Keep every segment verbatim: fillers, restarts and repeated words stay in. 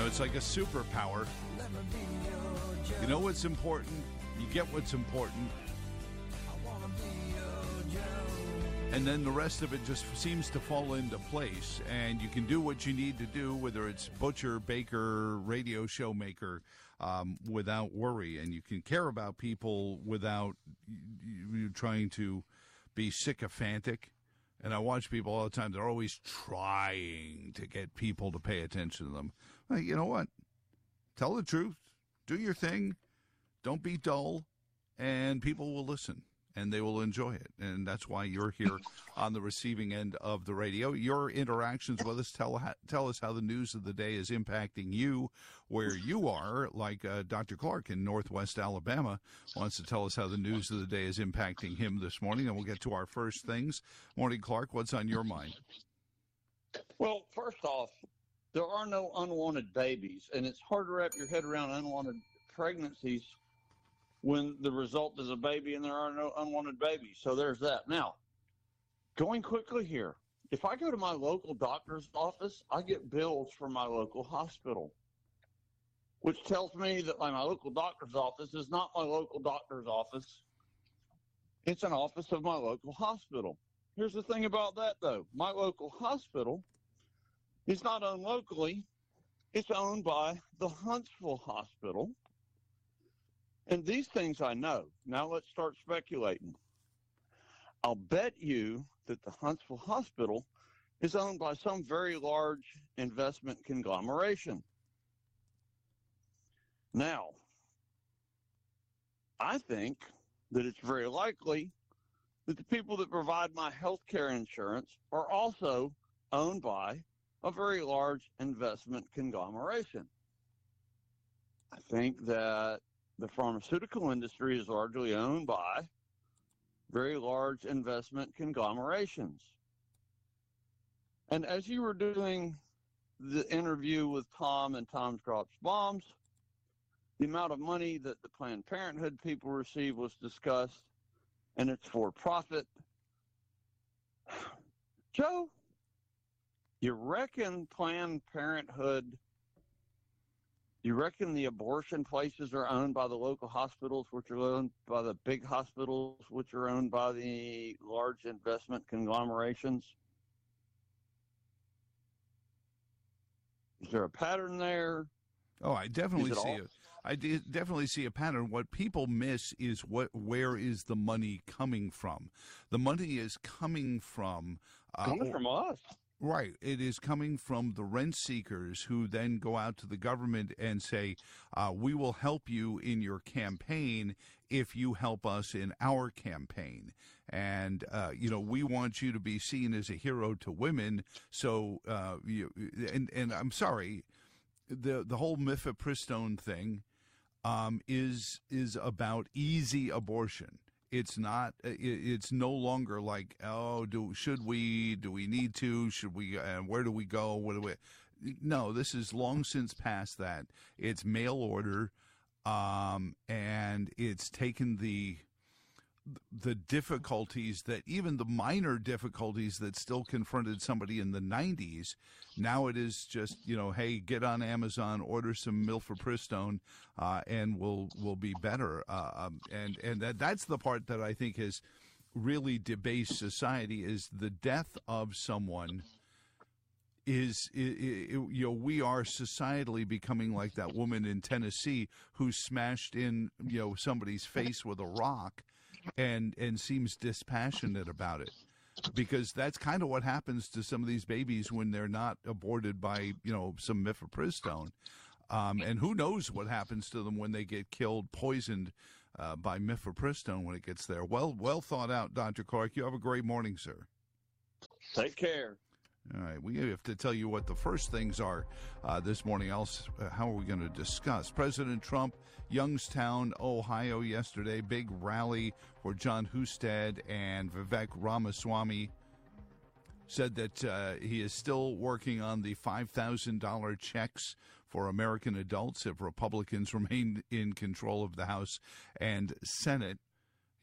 know, it's like a superpower. You know what's important? You get what's important. And then the rest of it just seems to fall into place. And you can do what you need to do, whether it's butcher, baker, radio show maker, um, without worry. And you can care about people without you, you trying to be sycophantic. And I watch people all the time. They're always trying to get people to pay attention to them. Well, you know what? Tell the truth. Do your thing. Don't be dull. And people will listen. And they will enjoy it. And that's why you're here on the receiving end of the radio. Your interactions with us tell tell us how the news of the day is impacting you where you are, like uh, Doctor Clark in Northwest Alabama wants to tell us how the news of the day is impacting him this morning. And we'll get to our first things. Morning, Clark. What's on your mind? Well, first off, there are no unwanted babies. And it's hard to wrap your head around unwanted pregnancies when the result is a baby and there are no unwanted babies. So there's that. Now, going quickly here, if I go to my local doctor's office, I get bills from my local hospital, which tells me that my local doctor's office is not my local doctor's office. It's an office of my local hospital. Here's the thing about that, though. My local hospital is not owned locally. It's owned by the Huntsville Hospital. And these things I know. Now let's start speculating. I'll bet you that the Huntsville Hospital is owned by some very large investment conglomeration. Now, I think that it's very likely that the people that provide my health care insurance are also owned by a very large investment conglomeration. I think that the pharmaceutical industry is largely owned by very large investment conglomerations. And as you were doing the interview with Tom and Tom's Drops Bombs, the amount of money that the Planned Parenthood people receive was discussed, and it's for profit. Joe, you reckon Planned Parenthood You reckon the abortion places are owned by the local hospitals, which are owned by the big hospitals, which are owned by the large investment conglomerations? Is there a pattern there? Oh, I definitely see all- it. I de- definitely see a pattern. What people miss is what, where is the money coming from? The money is coming from uh, coming from us. Right. It is coming from the rent seekers who then go out to the government and say, uh, we will help you in your campaign if you help us in our campaign. And, uh, you know, we want you to be seen as a hero to women. So, uh, you, and, and I'm sorry, the, the whole mifepristone thing, um, is, is about easy abortion. It's not. It's no longer like, oh, do should we? Do we need to? Should we? And uh, where do we go? What do we? No, this is long since past that. It's mail order, um, and it's taken the the difficulties that even the minor difficulties that still confronted somebody in the nineties. Now it is just, you know, hey, get on Amazon, order some mifepristone, uh, and we'll we'll be better. Uh, um, and and that that's the part that I think has really debased society is the death of someone. Is, is, you know, we are societally becoming like that woman in Tennessee who smashed in, you know, somebody's face with a rock and and seems dispassionate about it, because that's kind of what happens to some of these babies when they're not aborted by, you know, some mifepristone. Um, and who knows what happens to them when they get killed, poisoned uh, by mifepristone when it gets there. Well, well thought out, Doctor Clark. You have a great morning, sir. Take care. All right, we have to tell you what the first things are uh, this morning. Else, uh, how are we going to discuss? President Trump, Youngstown, Ohio, yesterday, big rally for John Husted and Vivek Ramaswamy. Said that uh, he is still working on the five thousand dollars checks for American adults if Republicans remain in control of the House and Senate.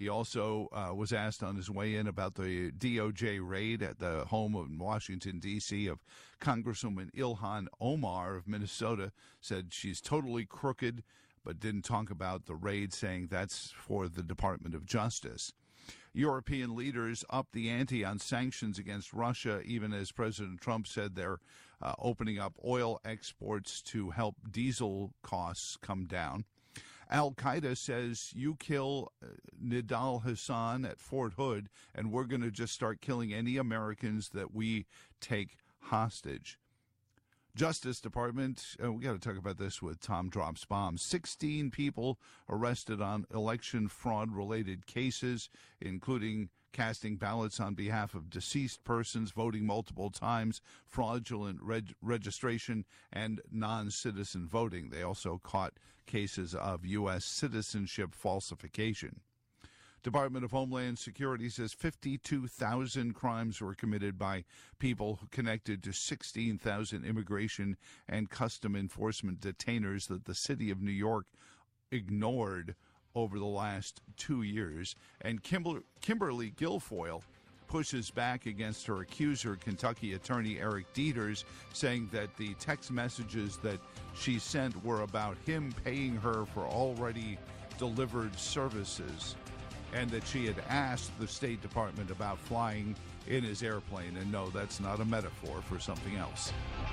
He also uh, was asked on his way in about the D O J raid at the home in Washington, D C of Congresswoman Ilhan Omar of Minnesota. Said she's totally crooked, but didn't talk about the raid, saying that's for the Department of Justice. European leaders upped the ante on sanctions against Russia, even as President Trump said they're uh, opening up oil exports to help diesel costs come down. Al-Qaeda says you kill Nidal Hassan at Fort Hood, and we're going to just start killing any Americans that we take hostage. Justice Department, uh, we got to talk about this with Tom Drops Bombs. sixteen people arrested on election fraud-related cases, including casting ballots on behalf of deceased persons, voting multiple times, fraudulent reg- registration, and non-citizen voting. They also caught cases of U S citizenship falsification. Department of Homeland Security says fifty-two thousand crimes were committed by people connected to sixteen thousand immigration and custom enforcement detainers that the city of New York ignored over the last two years. And Kimber- Kimberly Guilfoyle pushes back against her accuser, Kentucky attorney Eric Dieters, saying that the text messages that she sent were about him paying her for already delivered services, and that she had asked the State Department about flying in his airplane. And no, that's not a metaphor for something else.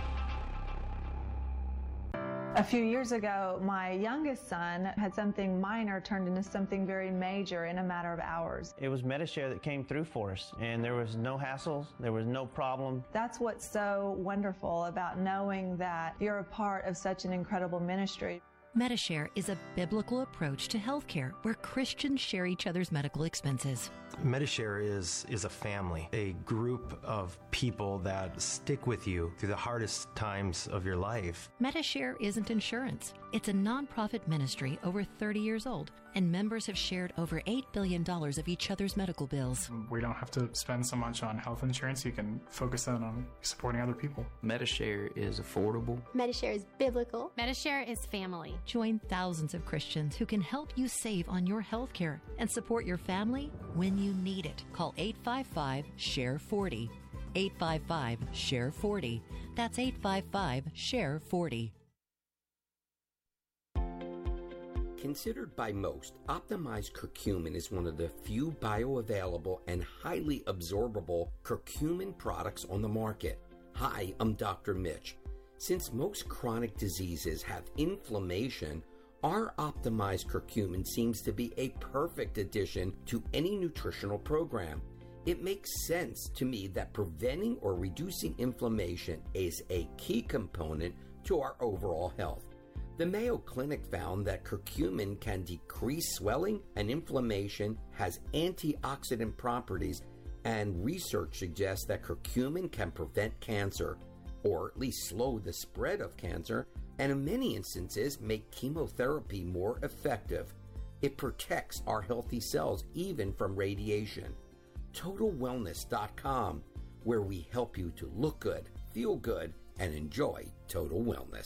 A few years ago, my youngest son had something minor turned into something very major in a matter of hours. It was Medi-Share that came through for us, and there was no hassles, there was no problem. That's what's so wonderful about knowing that you're a part of such an incredible ministry. Medi-Share is a biblical approach to healthcare where Christians share each other's medical expenses. Medi-Share is, is a family, a group of people that stick with you through the hardest times of your life. Medi-Share isn't insurance. It's a nonprofit ministry over thirty years old, and members have shared over eight billion dollars of each other's medical bills. We don't have to spend so much on health insurance. You can focus on, on supporting other people. Medi-Share is affordable. Medi-Share is biblical. Medi-Share is family. Join thousands of Christians who can help you save on your health care and support your family when you need it. Call eight five five, share forty. eight five five, share forty. That's eight five five, share forty. Considered by most, optimized curcumin is one of the few bioavailable and highly absorbable curcumin products on the market. Hi, I'm Doctor Mitch. Since most chronic diseases have inflammation, our optimized curcumin seems to be a perfect addition to any nutritional program. It makes sense to me that preventing or reducing inflammation is a key component to our overall health. The Mayo Clinic found that curcumin can decrease swelling and inflammation, has antioxidant properties, and research suggests that curcumin can prevent cancer, or at least slow the spread of cancer, and in many instances make chemotherapy more effective. It protects our healthy cells even from radiation. Total Wellness dot com, where we help you to look good, feel good, and enjoy total wellness.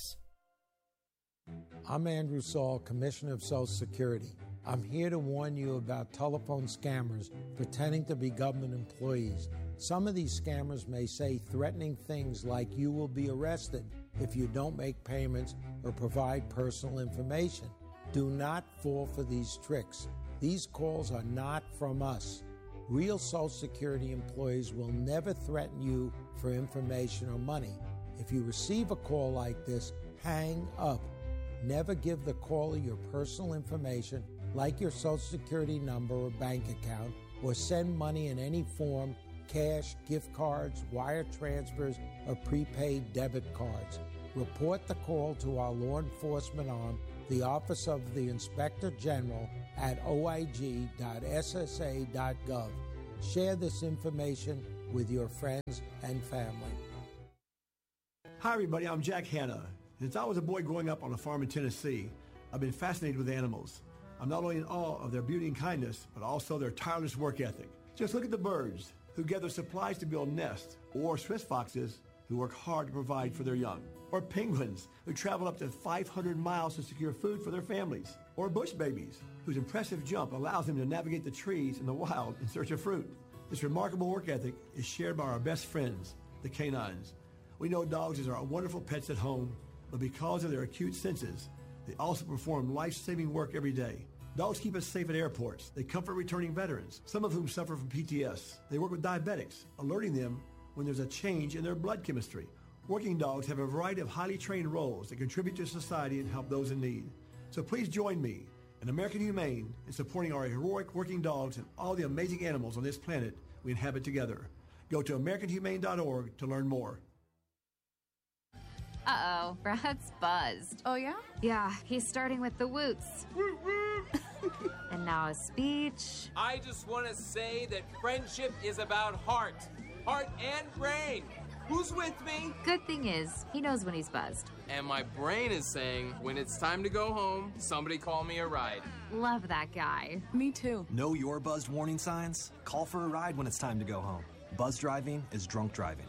I'm Andrew Saul, Commissioner of Social Security. I'm here to warn you about telephone scammers pretending to be government employees. Some of these scammers may say threatening things like you will be arrested if you don't make payments or provide personal information. Do not fall for these tricks. These calls are not from us. Real Social Security employees will never threaten you for information or money. If you receive a call like this, hang up. Never give the caller your personal information, like your Social Security number or bank account, or send money in any form, cash, gift cards, wire transfers, or prepaid debit cards. Report the call to our law enforcement arm, the Office of the Inspector General, at O I G dot S S A dot gov. Share this information with your friends and family. Hi, everybody. I'm Jack Hanna. Since I was a boy growing up on a farm in Tennessee, I've been fascinated with animals. I'm not only in awe of their beauty and kindness, but also their tireless work ethic. Just look at the birds who gather supplies to build nests, or Swiss foxes who work hard to provide for their young. Or penguins who travel up to five hundred miles to secure food for their families. Or bush babies whose impressive jump allows them to navigate the trees in the wild in search of fruit. This remarkable work ethic is shared by our best friends, the canines. We know dogs are wonderful pets at home, but because of their acute senses, they also perform life-saving work every day. Dogs keep us safe at airports. They comfort returning veterans, some of whom suffer from P T S. They work with diabetics, alerting them when there's a change in their blood chemistry. Working dogs have a variety of highly trained roles that contribute to society and help those in need. So please join me and American Humane in supporting our heroic working dogs and all the amazing animals on this planet we inhabit together. Go to american humane dot org to learn more. Uh-oh, Brad's buzzed. Oh, yeah? Yeah, he's starting with the woots. And now a speech. I just want to say that friendship is about heart. Heart and brain. Who's with me? Good thing is, he knows when he's buzzed. And my brain is saying, when it's time to go home, somebody call me a ride. Love that guy. Me too. Know your buzzed warning signs? Call for a ride when it's time to go home. Buzz driving is drunk driving.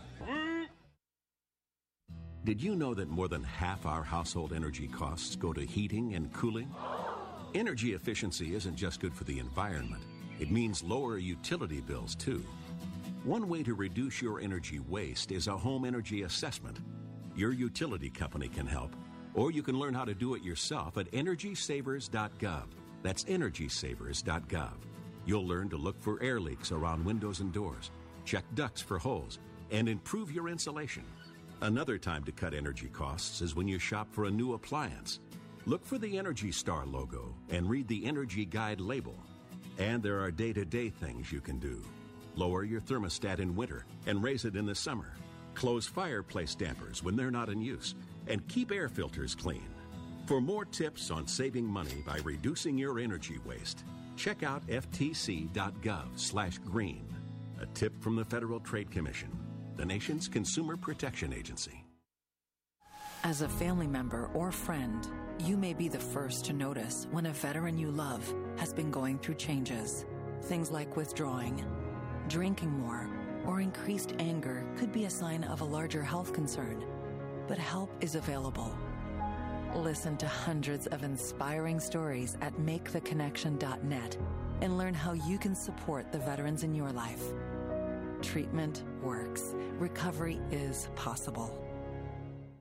Did you know that more than half our household energy costs go to heating and cooling? Energy efficiency isn't just good for the environment. It means lower utility bills, too. One way to reduce your energy waste is a home energy assessment. Your utility company can help, or you can learn how to do it yourself at energy savers dot gov. That's energy savers dot gov. You'll learn to look for air leaks around windows and doors, check ducts for holes, and improve your insulation. Another time to cut energy costs is when you shop for a new appliance. Look for the Energy Star logo and read the Energy Guide label. And there are day-to-day things you can do. Lower your thermostat in winter and raise it in the summer. Close fireplace dampers when they're not in use. And keep air filters clean. For more tips on saving money by reducing your energy waste, check out f t c dot gov slash green. A tip from the Federal Trade Commission, the nation's consumer protection agency. As a family member or friend, you may be the first to notice when a veteran you love has been going through changes. Things like withdrawing, drinking more, or increased anger could be a sign of a larger health concern. But help is available. Listen to hundreds of inspiring stories at make the connection dot net and learn how you can support the veterans in your life. Treatment works. Recovery is possible.